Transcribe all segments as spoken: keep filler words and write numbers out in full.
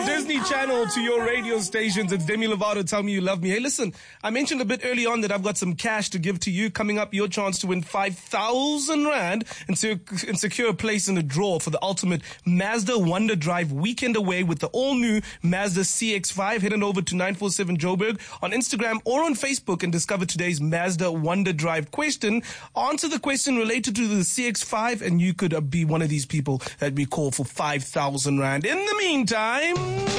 From Disney Channel to your radio stations, it's Demi Lovato, Tell Me You Love Me. Hey, listen, I mentioned a bit early on that I've got some cash to give to you. Coming up, your chance to win five thousand rand and, sec- and secure a place in the draw for the ultimate Mazda Wonder Drive weekend away with the all-new Mazda C X five. Head on over to nine four seven Joburg on Instagram or on Facebook and discover today's Mazda Wonder Drive question. Answer the question related to the C X five and you could uh, be one of these people that we call for five thousand rand. In the meantime,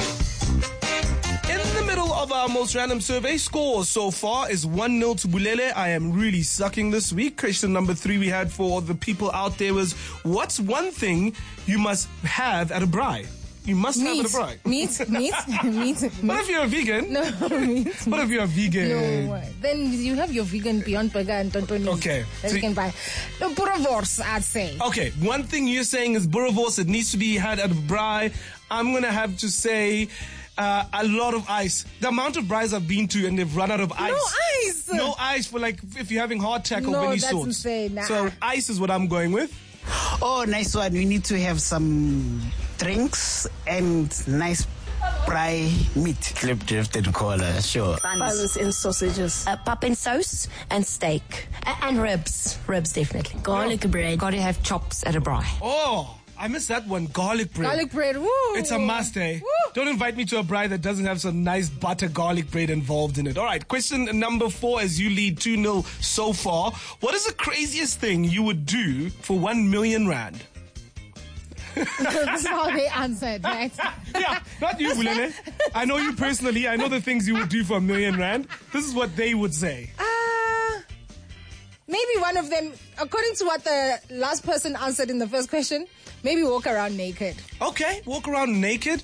in the middle of our most random survey, score so far is one nil to Bulele. I am really sucking this week. Question number three we had for the people out there was, what's one thing you must have at a braai? You must meat. have at a braai. Meat, meat, meat. What if you're a vegan? No, meat. What if you're a vegan? No, then you have your vegan Beyond Burger and Tontoni. Okay. That So you can buy. No, boerewors, I'd say. Okay, one thing you're saying is boerewors. It needs to be had at a braai. I'm going to have to say uh, a lot of ice. The amount of braais I've been to and they've run out of ice. No ice! No ice for like if you're having heart attack No, of any that's sort. insane. Nah. So ice is what I'm going with. Oh, nice one. We need to have some drinks and nice braai meat. Clip drifted cola, sure. Buns and sausages. Uh, pap and sauce and steak. A- and ribs. Ribs, definitely. Garlic bread. Got to have chops at a braai. Oh, I missed that one. Garlic bread. Garlic bread, woo! It's a must, eh? Woo. Don't invite me to a braai that doesn't have some nice butter garlic bread involved in it. All right, question number four as you lead two nil so far. What is the craziest thing you would do for one million rand? This is how they answered, right? Yeah, not you, Bulele. I know you personally. I know the things you would do for a million rand. This is what they would say. Uh, maybe one of them, according to what the last person answered in the first question, maybe walk around naked. Okay, walk around naked.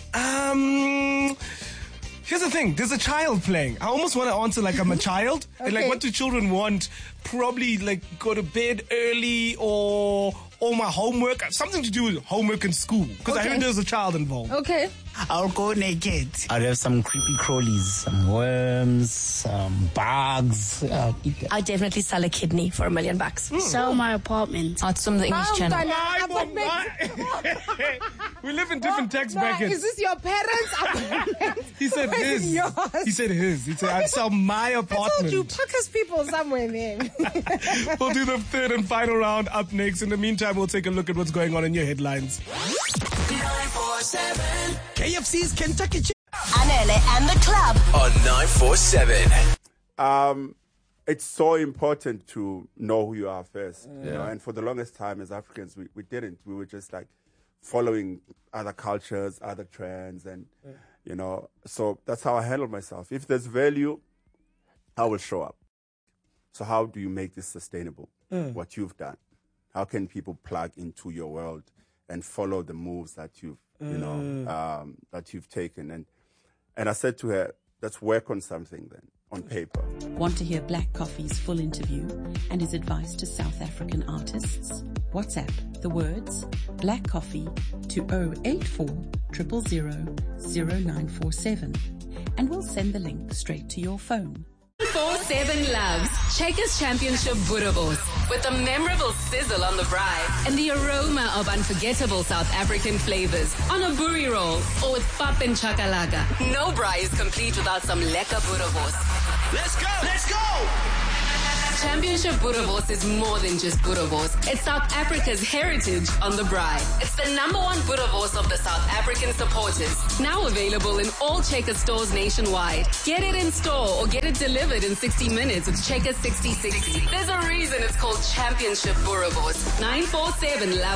Um... Here's the thing, there's a child playing. I almost want to answer like I'm a child. And like, Okay. what do children want? Probably like go to bed early or or my homework. Something to do with homework and school. Because I Okay. heard there's a child involved. Okay. I'll go naked. I'll have some creepy crawlies, some worms, some bugs. I'll eat them. I'd definitely sell a kidney for a million bucks. Sell my apartment. I'd swim the English Oh, Channel. Dana, Why, apartment. why? We live in different tax Nah, brackets. Is this your parents' apartment? He said Or is it his. yours? He said his. He said, I'd sell my I apartment. told you, Pucker's people somewhere there. We'll do the third and final round up next. In the meantime, we'll take a look at what's going on in your headlines. nine four seven K F C's Kentucky Chicken. Anele and the club On nine four seven. Um, it's so important to know who you are first. You know? And for the longest time as Africans, we, we didn't. We were just like following other cultures, other trends. And, you know, so that's how I handle myself. If there's value, I will show up. So how do you make this sustainable? What you've done. How can people plug into your world and follow the moves that you've, you know, um, that you've taken? And and I said to her, let's work on something then, on paper. Want to hear Black Coffee's full interview and his advice to South African artists? WhatsApp the words Black Coffee to zero eight four zero zero zero zero nine four seven and we'll send the link straight to your phone. four seven loves Checkers Championship Boerewors with a memorable sizzle on the braai and the aroma of unforgettable South African flavors on a boerie roll or with pap and chakalaka. No braai is complete without some lekker Boerewors. Let's go! Let's go! Championship Boerewors is more than just Boerewors. It's South Africa's heritage on the braai. It's the number one Boerewors of the South African supporters. Now available in all Checkers stores nationwide. Get it in store or get it delivered in sixty minutes with Checkers sixty sixty. There's a reason it's called Championship Boerewors. nine four seven love